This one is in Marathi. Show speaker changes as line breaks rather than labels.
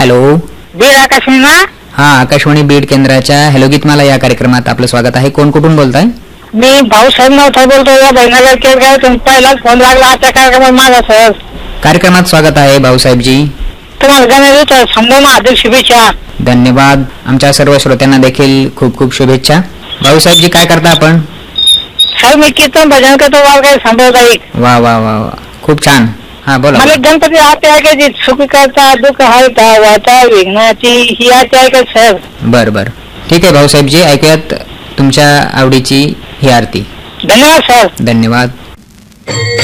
हॅलो.
बीड आकाशवाणी ना?
हा, आकाशवाणी बीड केंद्राच्या हॅलो गीतमाला या कार्यक्रमात आपलं स्वागत आहे. कोण कुठून बोलताय?
मी भाऊसाहेब नवथा बोलतो. या बहिणाला केळगाव पहिलाच फोन लागला आजच्या कार्यक्रमात माझा सर.
कार्यक्रमात स्वागत आहे भाऊसाहेबजी.
तुम्हाला गणेश संपूर्ण हार्दिक शुभेच्छा.
धन्यवाद. आमच्या सर्व श्रोत्यांना देखील खूप खूप शुभेच्छा. भाऊसाहेबजी काय करता आपण?
सर मी कीर्तन भजन करतो. वारकरी सांभाळताईक.
वा वा वा वा, खूप छान. हा बोला.
मला गणपती आरती ऐकायची. सुख करता दुःख हरता वाता विघ्नाची ही आरती ऐकायची सर.
बर बर, ठीक आहे भाऊसाहेबजी, ऐकूयात तुमच्या आवडीची ही आरती.
धन्यवाद सर.
धन्यवाद.